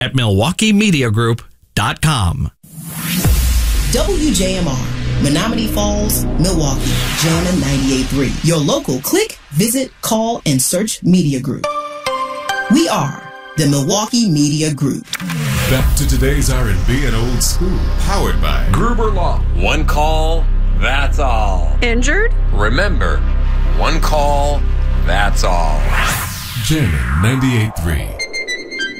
at MilwaukeeMediaGroup.com. WJMR, Menominee Falls, Milwaukee, Jammin' 98.3. Your local click, visit, call, and search media group. We are the Milwaukee Media Group. Back to today's R&B and old school, powered by Gruber Law. One call, that's all. Injured? Remember, one call, that's all. Jammin' 98.3.